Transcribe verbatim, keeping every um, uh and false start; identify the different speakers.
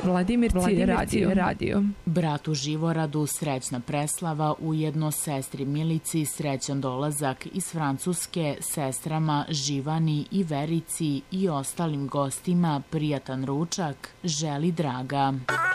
Speaker 1: Vladimir C. radio. radio.
Speaker 2: Bratu Živoradu srećna preslava, ujedno sestri Milici srećan dolazak iz Francuske, sestrama Živani i Verici i ostalim gostima prijatan ručak želi Draga.